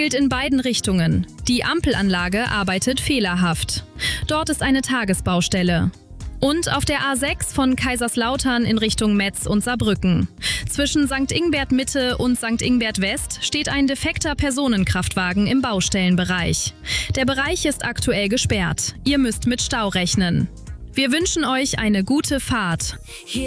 gilt in beiden Richtungen. Die Ampelanlage arbeitet fehlerhaft. Dort ist eine Tagesbaustelle. Und auf der A6 von Kaiserslautern in Richtung Metz und Saarbrücken. Zwischen St. Ingbert Mitte und St. Ingbert West steht ein defekter Personenkraftwagen im Baustellenbereich. Der Bereich ist aktuell gesperrt. Ihr müsst mit Stau rechnen. Wir wünschen euch eine gute Fahrt.